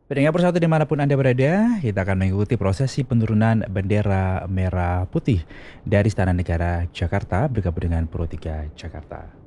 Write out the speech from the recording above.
Pendengar persatu dimanapun Anda berada, kita akan mengikuti prosesi penurunan bendera merah putih dari Istana Negara Jakarta bergabung dengan Pro 3 Jakarta.